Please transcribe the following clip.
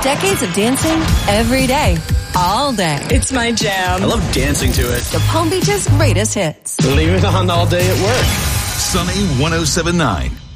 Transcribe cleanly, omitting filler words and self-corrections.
Decades of dancing every day, all day. It's my jam. I love dancing to it. The Palm Beach's greatest hits. Leave it on all day at work. Sunny 107.9.